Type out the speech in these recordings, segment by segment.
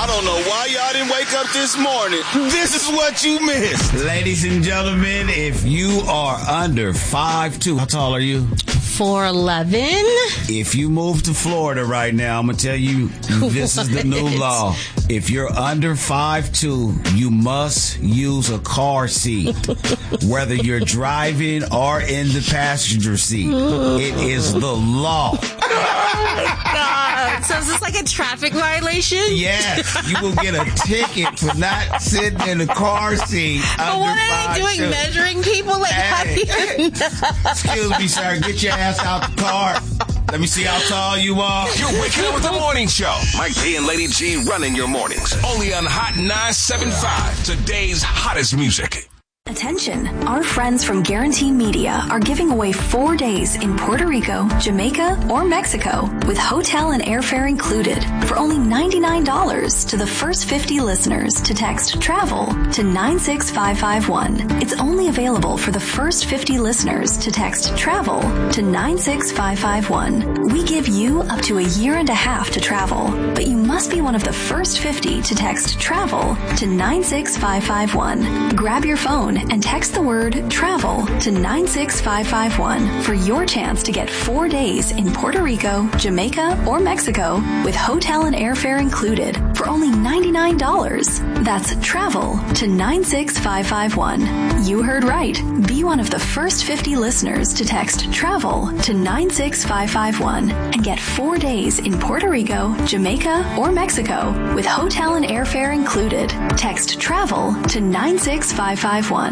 don't know why y'all didn't wake up this morning. This is what you missed. Ladies and gentlemen, if you are under 5'2", how tall are you? 4'11". If you move to Florida right now, I'm going to tell you, this is the new law. If you're under 5'2", you must use a car seat, whether you're driving or in the passenger seat. It is the law. God. So is this like a traffic violation? Yes, you will get a ticket for not sitting in the car seat. But what are they doing? Measuring people? Like, how do you know? Excuse me, sir. Get your ass out the car. Let me see how tall you are. You're waking up with the morning show. Mike P and Lady G running your mornings. Only on Hot 975, today's hottest music. Attention, our friends from Guarantee Media are giving away 4 days in Puerto Rico, Jamaica, or Mexico with hotel and airfare included for only $99 to the first 50 listeners to text TRAVEL to 96551. It's only available for the first 50 listeners to text TRAVEL to 96551. We give you up to a year and a half to travel, but you must be one of the first 50 to text TRAVEL to 96551. Grab your phone and text the word TRAVEL to 96551 for your chance to get 4 days in Puerto Rico, Jamaica, or Mexico with hotel and airfare included for only $99. That's TRAVEL to 96551. You heard right. Be one of the first 50 listeners to text TRAVEL to 96551 and get 4 days in Puerto Rico, Jamaica, or Mexico with hotel and airfare included. Text TRAVEL to 96551.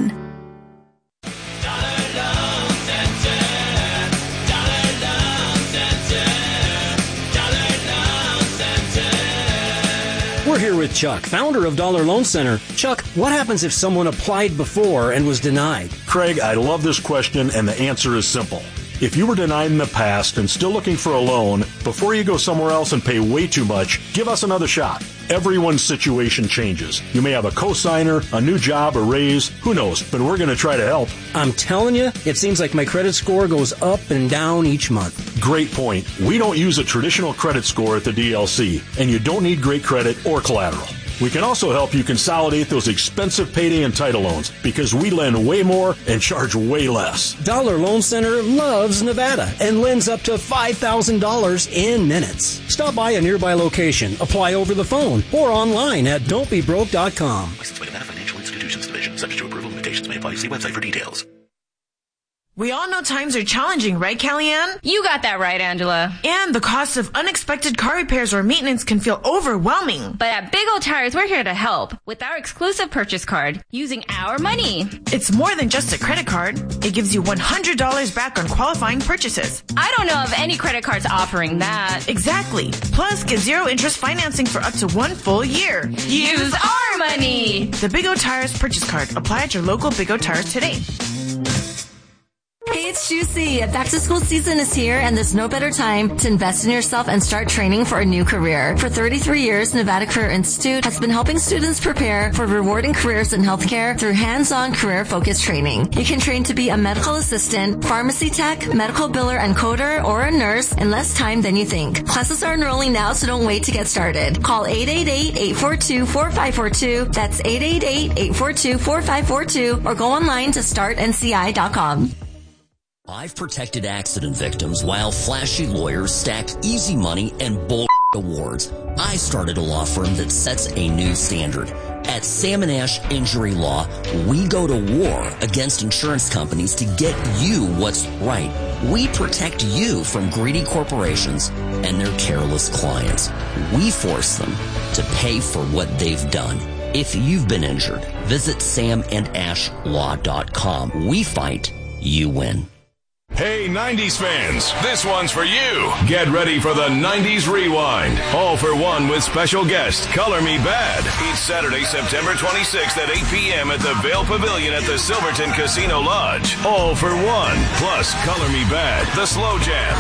We're here with Chuck, founder of Dollar Loan Center. Chuck, what happens if someone applied before and was denied? Craig, I love this question, and the answer is simple. If you were denied in the past and still looking for a loan, before you go somewhere else and pay way too much, give us another shot. Everyone's situation changes. You may have a cosigner, a new job, a raise, who knows, but we're going to try to help. I'm telling you, it seems like my credit score goes up and down each month. Great point. We don't use a traditional credit score at the DLC, and you don't need great credit or collateral. We can also help you consolidate those expensive payday and title loans because we lend way more and charge way less. Dollar Loan Center loves Nevada and lends up to $5,000 in minutes. Stop by a nearby location, apply over the phone, or online at don'tbebroke.com. Licensed by Nevada Financial Institutions Division. Subject to approval. Limitations may apply. See website for details. We all know times are challenging, right, Kellyanne? You got that right, Angela. And the cost of unexpected car repairs or maintenance can feel overwhelming. But at Big O Tires, we're here to help with our exclusive purchase card using our money. It's more than just a credit card. It gives you $100 back on qualifying purchases. I don't know of any credit cards offering that. Exactly. Plus, get zero interest financing for up to 1 full year. Use our money. The Big O Tires purchase card. Apply at your local Big O Tires today. Hey, it's Juicy. Back to school season is here, and there's no better time to invest in yourself and start training for a new career. For 33 years, Nevada Career Institute has been helping students prepare for rewarding careers in healthcare through hands-on career-focused training. You can train to be a medical assistant, pharmacy tech, medical biller and coder, or a nurse in less time than you think. Classes are enrolling now, so don't wait to get started. Call 888-842-4542. That's 888-842-4542, or go online to startnci.com. I've protected accident victims while flashy lawyers stack easy money and bull awards. I started a law firm that sets a new standard. At Sam & Ash Injury Law, we go to war against insurance companies to get you what's right. We protect you from greedy corporations and their careless clients. We force them to pay for what they've done. If you've been injured, visit samandashlaw.com. We fight, you win. Hey, 90s fans, this one's for you. Get ready for the 90s Rewind. All for one with special guest, Color Me Bad. Each Saturday, September 26th at 8 p.m. at the Vail Pavilion at the Silverton Casino Lodge. All for one. Plus, Color Me Bad, The Slow Jam,